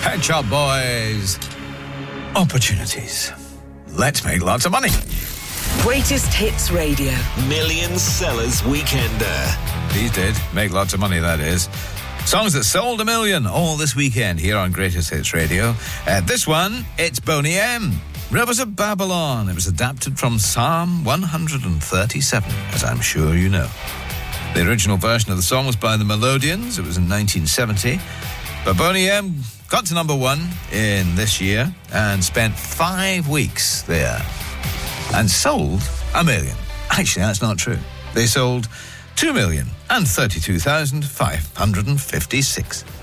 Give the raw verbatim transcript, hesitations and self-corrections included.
Pet Shop Boys. Opportunities. Let's make lots of money. Greatest Hits Radio. Million Sellers Weekender. These did make lots of money, that is. Songs that sold a million all this weekend here on Greatest Hits Radio. Uh, this one, it's Boney M. Rivers of Babylon. It was adapted from Psalm one thirty-seven, as I'm sure you know. The original version of the song was by the Melodians. It was in nineteen seventy. But Boney M got to number one in this year and spent five weeks there and sold a million. Actually, that's not true. They sold two million thirty-two thousand five hundred fifty-six.